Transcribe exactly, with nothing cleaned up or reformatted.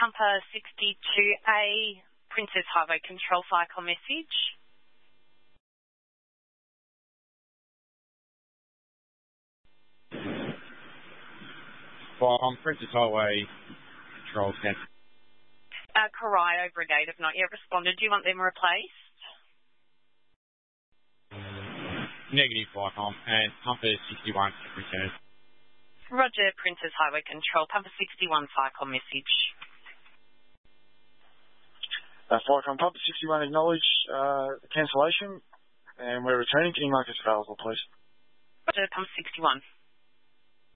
Pumper sixty-two A, Princess Highway Control Cycle message. Well, I'm Princess Highway Control Centre. Uh, Corio Brigade have not yet responded. Do you want them replaced? Negative, Vicom, and Pumper sixty-one return. Roger, Princess Highway Control, Pumper sixty-one cycle message. Uh, Vicom, Pumper sixty-one acknowledge uh, the cancellation, and we're returning. Can you mark us available, please? Roger, Pumper sixty-one.